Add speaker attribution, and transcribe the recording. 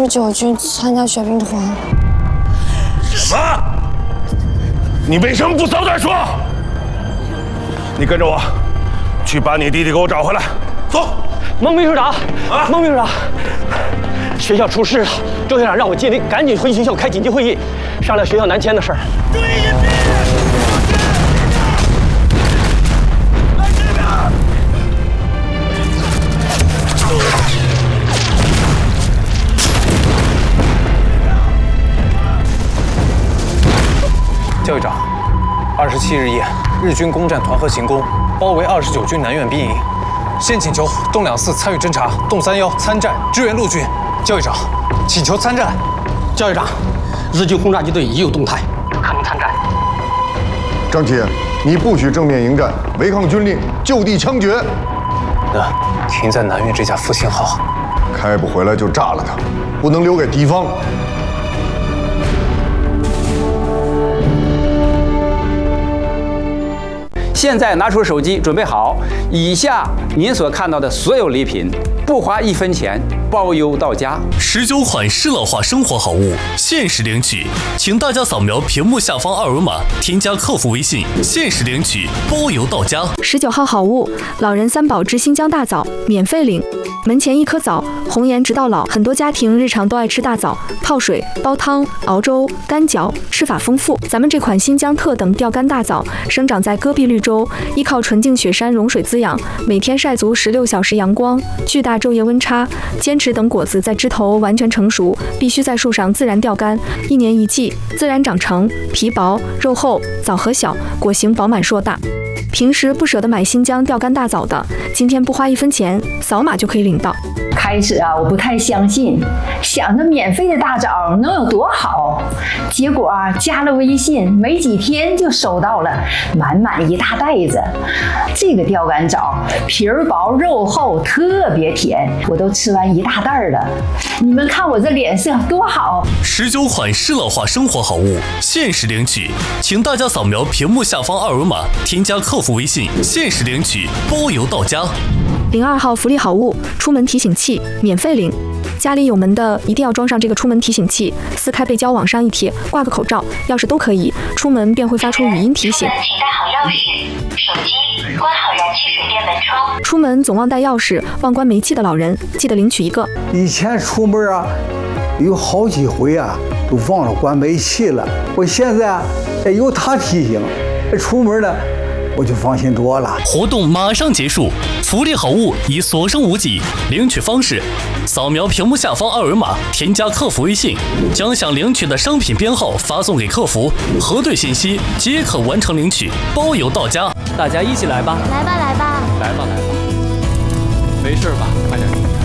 Speaker 1: 29军参加学兵团。
Speaker 2: 什么？你为什么不早点说？你跟着我，去把你弟弟给我找回来。走。
Speaker 3: 孟秘书长，孟秘书长，学校出事了，周校长让我接您赶紧回学校开紧急会议，商量学校南迁的事儿。
Speaker 2: 注意隐蔽！来这边！
Speaker 4: 教育长，27日夜，日军攻占团河行宫，包围29军南苑兵营。现请求东24参与侦察，东31参战支援陆军。教育长，请求参战。
Speaker 3: 教育长，日军轰炸机队已有动态，可能参战。
Speaker 5: 张琪，你不许正面迎战，违抗军令，就地枪决。
Speaker 4: 那停在南苑这架复兴号，
Speaker 5: 开不回来就炸了它，不能留给敌方。
Speaker 6: 现在拿出手机，准备好。以下您所看到的所有礼品，不花1分钱，包邮到家。
Speaker 7: 19款适老化生活好物限时领取，请大家扫描屏幕下方二维码，添加客服微信，限时领取，包邮到家。
Speaker 8: 19号好物，老人3宝之新疆大枣，免费领。门前1颗枣，红颜直到老。很多家庭日常都爱吃大枣，泡水、煲汤、熬粥、干嚼，吃法丰富。咱们这款新疆特等钓竿大枣，生长在戈壁绿洲，依靠纯净雪山融水滋养，每天晒足16小时阳光，巨大昼夜温差，坚持等果子在枝头完全成熟，必须在树上自然钓竿，1年1季，自然长成，皮薄肉厚，枣核小，果形饱满硕大。平时不舍得买新疆钓竿大枣的，今天不花1分钱，扫码就可以领到。
Speaker 9: 开始啊，我不太相信，想着免费的大枣能有多好，结果啊，加了微信没几天就收到了满满一大袋子。这个钓竿枣皮儿薄肉厚，特别甜，我都吃完一大袋了。你们看我这脸色多好
Speaker 7: ！19款适老化生活好物限时领取，请大家扫描屏幕下方二维码，添加客服微信，限时领取，包邮到家。
Speaker 8: 02号福利好物，出门提醒器，免费领。家里有门的一定要装上这个出门提醒器，撕开背胶往上一贴，挂个口罩、钥匙都可以，出门便会发出语音提醒。
Speaker 10: 请带好钥匙、手机，关好燃气水电门窗。
Speaker 8: 出门总忘带钥匙、忘关煤气的老人，记得领取一个。
Speaker 11: 以前出门啊，有好几回啊，都忘了关煤气了。我现在有他提醒，出门呢，我就放心多了。
Speaker 7: 活动马上结束，福利好物已所剩无几。领取方式：扫描屏幕下方二维码，添加客服微信，将想领取的商品编号发送给客服，核对信息即可完成领取，包邮到家。
Speaker 3: 大家一起来吧！
Speaker 1: 来吧，来吧，
Speaker 3: 来吧，来吧！没事吧？快点。